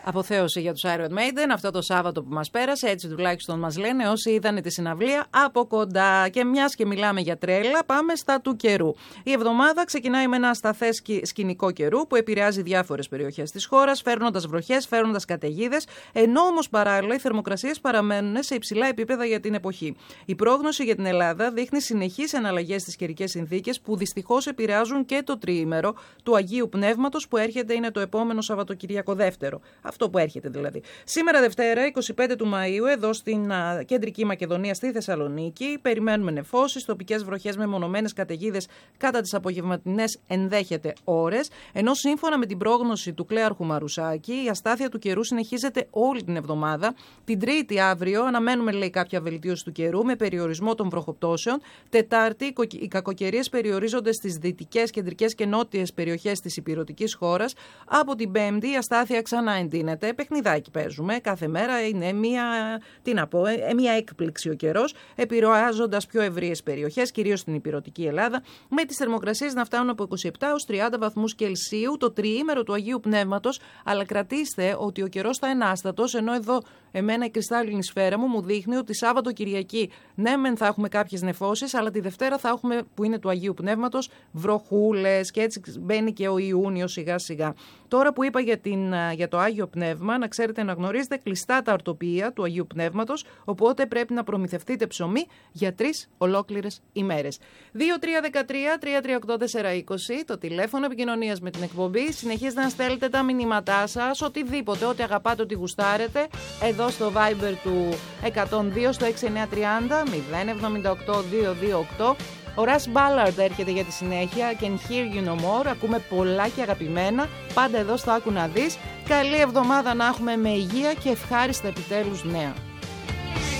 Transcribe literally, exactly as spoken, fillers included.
Αποθέωση για τους Iron Maiden αυτό το Σάββατο που μας πέρασε, έτσι τουλάχιστον μας λένε όσοι είδανε τη συναυλία από κοντά. Και μιας και μιλάμε για τρέλα, πάμε στα του καιρού. Η εβδομάδα ξεκινάει με ένα ασταθές σκηνικό καιρού που επηρεάζει διάφορες περιοχές της χώρας, φέρνοντας βροχές, φέρνοντας καταιγίδες, ενώ όμως παράλληλα οι θερμοκρασίες παραμένουν σε υψηλά επίπεδα για την εποχή. Η πρόγνωση για την Ελλάδα δείχνει συνεχείς εναλλαγές στις καιρικές συνθήκες που δυστυχώς επηρεάζουν και το τριήμερο του Αγίου Πνεύματος που έρχεται, είναι το επόμενο Σαββατοκυριακό δεύτερο. Αυτό που έρχεται δηλαδή. Σήμερα Δευτέρα, εικοστή πέμπτη του Μαΐου, εδώ στην α, Κεντρική Μακεδονία, στη Θεσσαλονίκη, περιμένουμε νεφώσεις, τοπικές βροχές με μονομένες καταιγίδες κατά τις απογευματινές ενδέχεται ώρες. Ενώ σύμφωνα με την πρόγνωση του Κλέαρχου Μαρουσάκη, η αστάθεια του καιρού συνεχίζεται όλη την εβδομάδα. Την Τρίτη, αύριο, αναμένουμε λέει κάποια βελτίωση του καιρού με περιορισμό των βροχοπτώσεων. Τετάρτη, οι κακοκαιρίες περιορίζονται στις δυτικές, κεντρικές και νότιες περιοχές της ηπειρωτικής χώρας. Από την Πέμπτη, η αστάθεια ξανά εντείνεται. Παιχνιδάκι παίζουμε. Κάθε μέρα είναι μία, τι να πω, μία έκπληξη ο καιρός, επηρεάζοντας πιο ευρείες περιοχές, κυρίως στην ηπειρωτική Ελλάδα, με τις θερμοκρασίες να φτάνουν από είκοσι επτά έως τριάντα βαθμούς Κελσίου το τριήμερο του Αγίου Πνεύματος. Αλλά κρατήστε ότι ο καιρός θα είναι άστατος, ενώ εδώ εμένα η κρυστάλλινη σφαίρα μου μου δείχνει ότι Σάββατο Κυριακή ναι, μεν θα έχουμε κάποιες νεφώσεις, αλλά τη Δευτέρα θα έχουμε, που είναι του Αγίου Πνεύματος, βροχούλες και έτσι μπαίνει και ο Ιούνιος σιγά σιγά. Τώρα που είπα για, την, για το Άγιο Πνεύμα, να ξέρετε να γνωρίζετε κλειστά τα ορτοπεία του Αγίου Πνεύματος, οπότε πρέπει να προμηθευτείτε ψωμί για τρεις ολόκληρες ημέρες. δύο τρία ένα τρία τρία τρία οκτώ τέσσερα είκοσι, το τηλέφωνο επικοινωνίας με την εκπομπή. Συνεχίζετε να στέλνετε τα μηνύματά σας, οτιδήποτε, ό,τι αγαπάτε, ό,τι γουστάρετε, εδώ στο Viber του εκατόν δύο, στο έξι εννιά τρία μηδέν μηδέν εβδομήντα οκτώ δύο δύο οκτώ. Ο Russ Ballard έρχεται για τη συνέχεια. Can hear you no more. Ακούμε πολλά και αγαπημένα. Πάντα εδώ στο Άκου να δεις. Καλή εβδομάδα να έχουμε με υγεία και ευχάριστα επιτέλους νέα.